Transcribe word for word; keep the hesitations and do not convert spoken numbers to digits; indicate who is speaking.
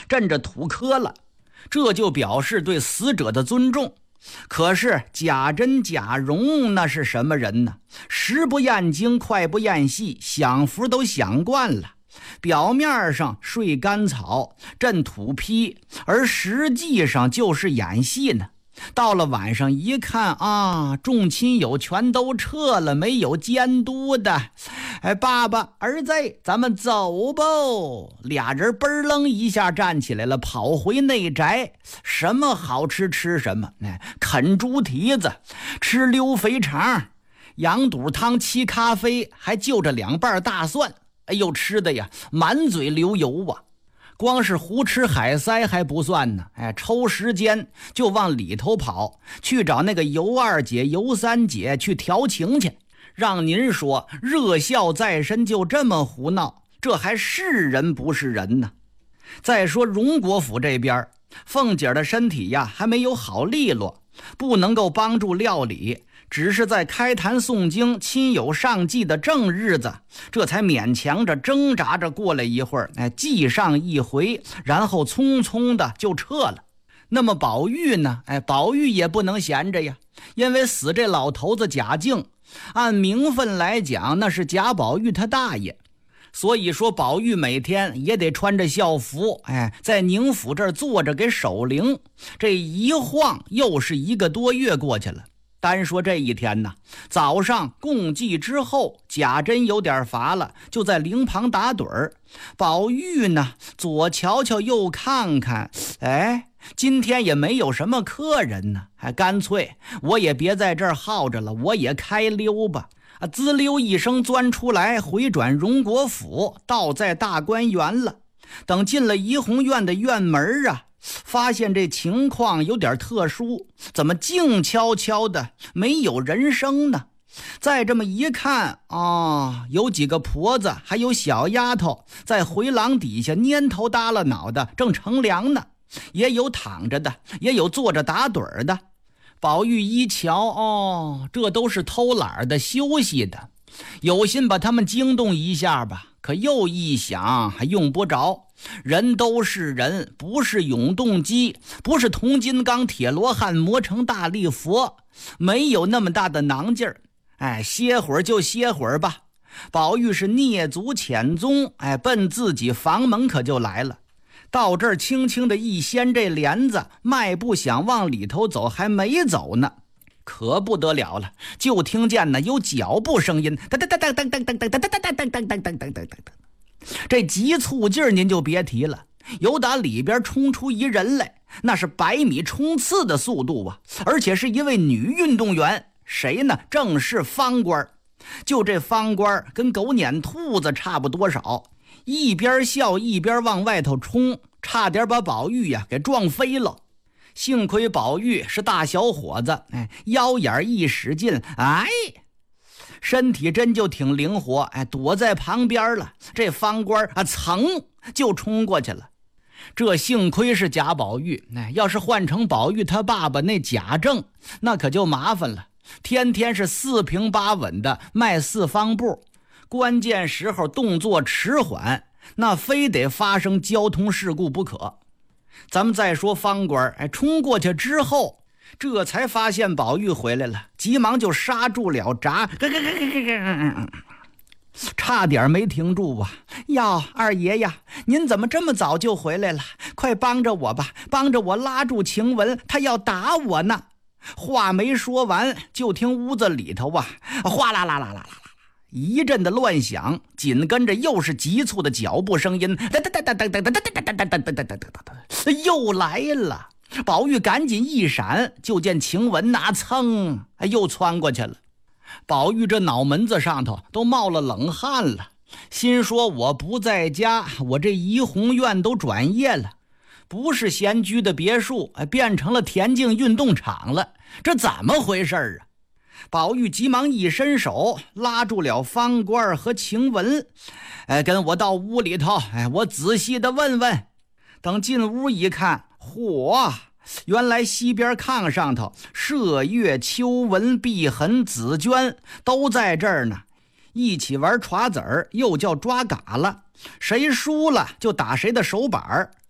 Speaker 1: 震着土磕了，这就表示对死者的尊重。可是贾珍、贾蓉那是什么人呢？食不厌精，脍不厌细，享福都享惯了。表面上睡干草、震土坯，而实际上就是演戏呢。到了晚上一看啊，众亲友全都撤了，没有监督的。哎，爸爸儿子，咱们走吧。俩人嘣楞一下站起来了，跑回内宅。什么好吃吃什么，哎，啃猪蹄子，吃溜肥肠，羊肚汤，沏咖啡，还就着两瓣大蒜。哎呦，吃的呀满嘴流油啊。光是胡吃海塞还不算呢，哎，抽时间就往里头跑，去找那个尤二姐、尤三姐去调情去。让您说，热笑在身就这么胡闹，这还是人不是人呢？再说荣国府这边，凤姐的身体呀还没有好利落，不能够帮助料理，只是在开坛诵经、亲友上祭的正日子，这才勉强着挣扎着过了一会儿，哎，祭上一回，然后匆匆的就撤了。那么宝玉呢？哎，宝玉也不能闲着呀，因为死这老头子贾敬，按名分来讲，那是贾宝玉他大爷。所以说宝玉每天也得穿着校服，哎，在宁府这儿坐着给守灵。这一晃又是一个多月过去了。单说这一天呢，早上共祭之后，贾珍有点乏了，就在灵旁打盹儿。宝玉呢，左瞧瞧右看看，哎，今天也没有什么客人呢，还干脆我也别在这儿耗着了，我也开溜吧。啊，滋溜一声钻出来，回转荣国府，倒在大观园了。等进了怡红院的院门啊，发现这情况有点特殊，怎么静悄悄的，没有人声呢？再这么一看啊，有几个婆子还有小丫头在回廊底下蔫头耷拉脑的正乘凉呢，也有躺着的，也有坐着打盹的。宝玉一瞧，哦，这都是偷懒的休息的，有心把他们惊动一下吧，可又一想还用不着，人都是人，不是永动机，不是铜金刚铁罗汉磨成大力佛，没有那么大的囊劲儿。哎，歇会儿就歇会儿吧。宝玉是蹑足潜踪，哎，奔自己房门可就来了。到这儿轻轻的一掀这帘子，迈步想往里头走，还没走呢，可不得了了，就听见呢有脚步声音，噔噔噔噔噔噔噔噔噔噔噔噔噔噔噔噔噔，这急促劲儿您就别提了，有打里边冲出一人来，那是百米冲刺的速度啊，而且是一位女运动员。谁呢？正是方官。就这方官跟狗撵兔子差不多少，一边笑一边往外头冲，差点把宝玉呀给撞飞了。幸亏宝玉是大小伙子，哎，腰眼一使劲，哎，身体真就挺灵活，哎，躲在旁边了。这方官啊，噌就冲过去了。这幸亏是贾宝玉，哎，要是换成宝玉他爸爸那贾政，那可就麻烦了。天天是四平八稳的迈四方步，关键时候动作迟缓，那非得发生交通事故不可。咱们再说方官，哎，冲过去之后，这才发现宝玉回来了，急忙就刹住了闸，差点没停住啊！呀，二爷呀，您怎么这么早就回来了？快帮着我吧，帮着我拉住晴雯，她要打我呢。话没说完，就听屋子里头啊，哗啦啦啦啦啦啦，一阵的乱响，紧跟着又是急促的脚步声音，噔噔噔噔噔噔噔噔噔噔噔噔噔噔，又来了。宝玉赶紧一闪，就见晴雯呐，噌，又窜过去了。宝玉这脑门子上头都冒了冷汗了，心说我不在家，我这怡红院都转业了。不是闲居的别墅，变成了田径运动场了，这怎么回事啊？宝玉急忙一伸手拉住了方官和晴雯，哎，跟我到屋里头，哎，我仔细的问问。等进屋一看，嚯，原来西边炕上头麝月、秋纹、碧痕、紫鹃都在这儿呢，一起玩抓子儿，又叫抓嘎了，谁输了就打谁的手板儿。